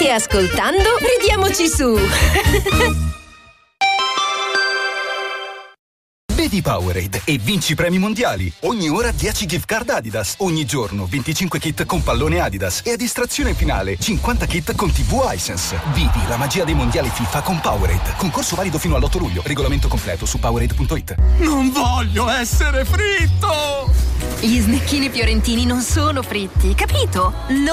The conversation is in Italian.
E ascoltando, ridiamoci su. Bevi Powerade e vinci premi mondiali. Ogni ora 10 gift card Adidas. Ogni giorno 25 kit con pallone Adidas. E a distrazione finale 50 kit con TV Hisense. Vivi la magia dei mondiali FIFA con Powerade. Concorso valido fino all'8 luglio. Regolamento completo su Powerade.it. Non voglio essere fritto! Gli snecchini fiorentini non sono fritti, capito?